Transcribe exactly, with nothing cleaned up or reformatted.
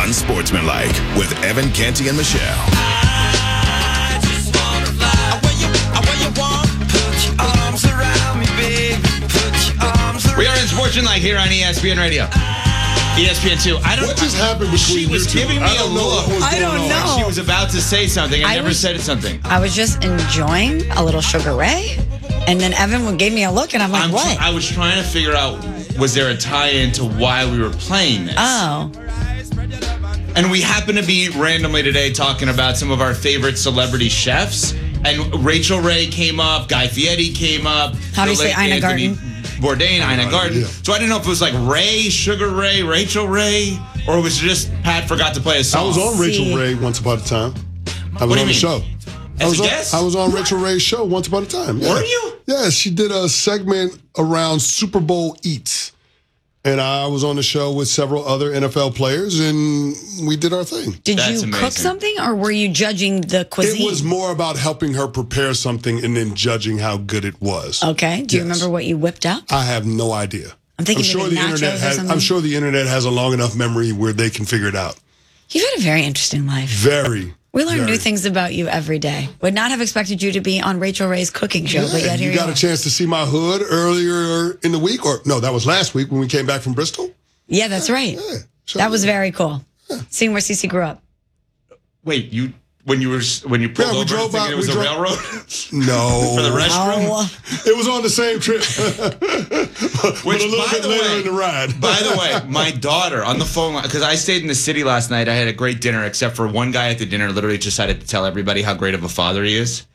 Unsportsmanlike with Evan, Canty, and Michelle. I just wanna fly where you, where you want. Put your arms around me, babe. Put your arms around me. We are in Sportsmanlike here on E S P N Radio. E S P N two. I don't What just happened between She was you two? giving me I don't a know look. what was I going don't on. know. She was about to say something. I, I never was- said something. I was just enjoying a little Sugar Ray, and then Evan gave me a look, and I'm like, I'm what? tr- I was trying to figure out, was there a tie-in to why we were playing this? oh. And we happen to be randomly today talking about some of our favorite celebrity chefs. And Rachel Ray came up, Guy Fieri came up. How do the you say late Ina Anthony Garten? Bourdain, Ina Garten, Garden. yeah. So I didn't know if it was like Ray, Sugar Ray, Rachel Ray, or it was just Pat forgot to play a song. I was on Rachel See. Ray once upon a time. I was What do you on the mean? show. I As was a on, guest? I was on Rachel Ray's show once upon a time. Yeah. Were you? Yeah, she did a segment around Super Bowl eats. And I was on the show with several other N F L players, and we did our thing. Did That's you amazing. cook something, or were you judging the cuisine? It was more about helping her prepare something and then judging how good it was. Okay. Do you Yes. remember what you whipped up? I have no idea. I'm thinking sure maybe the nachos internet or has. something. I'm sure the internet has a long enough memory where they can figure it out. You've had a very interesting life. Very. We learn very. new things about you every day. Would not have expected you to be on Rachel Ray's cooking show, but Yeah, yet here you you, got are. a chance to see my hood earlier in the week, or no, that was last week when we came back from Bristol. Yeah, that's right. Yeah, so- That was very cool. Seeing where Cece grew up. Wait, you when you were when you pulled Yeah, we over drove thinking by- it was we a drove- railroad No, for the restroom? Oh, it was on the same trip, Which, but a little by bit the later way- in the ride. By the way, my daughter on the phone, because I stayed in the city last night. I had a great dinner, except for one guy at the dinner literally decided to tell everybody how great of a father he is.